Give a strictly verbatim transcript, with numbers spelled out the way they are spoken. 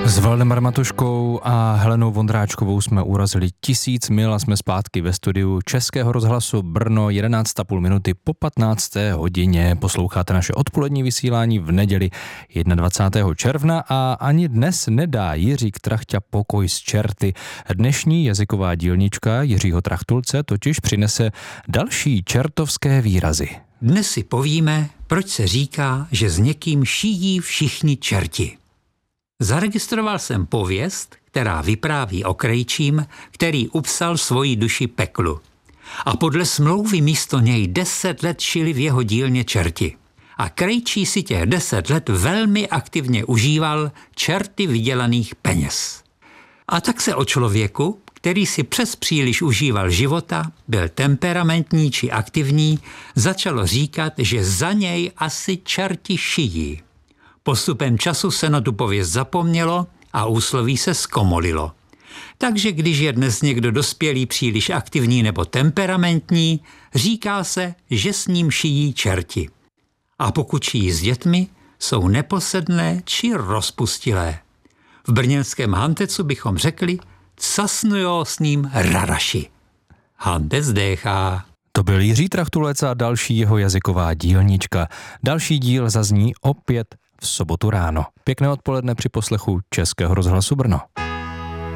S Valdem Matuškou a Helenou Vondráčkovou jsme urazili tisíc mil a jsme zpátky ve studiu Českého rozhlasu Brno, jedenáct a půl minuty po patnácté hodině. Posloucháte naše odpolední vysílání v neděli dvacátého prvního června a ani dnes nedá Jiří Trachťa pokoj s čerty. Dnešní jazyková dílnička Jiřího Trachtulce totiž přinese další čertovské výrazy. Dnes si povíme, proč se říká, že s někým šijí všichni čerti. Zaregistroval jsem pověst, která vypráví o krejčím, který upsal svoji duši peklu. A podle smlouvy místo něj deset let šili v jeho dílně čerti. A krejčí si těch deset let velmi aktivně užíval čerty vydělaných peněz. A tak se o člověku, který si přes příliš užíval života, byl temperamentní či aktivní, začalo říkat, že za něj asi čerti šijí. Postupem času se na tu pověst zapomnělo a úsloví se zkomolilo. Takže když je dnes někdo dospělý příliš aktivní nebo temperamentní, říká se, že s ním šijí čerti. A pokud šijí s dětmi, jsou neposedné či rozpustilé. V brněnském Hantecu bychom řekli, casnujou s ním raraši. Hantec déchá. To byl Jiří Trachtulec a další jeho jazyková dílnička. Další díl zazní opět v sobotu ráno. Pěkné odpoledne při poslechu Českého rozhlasu Brno.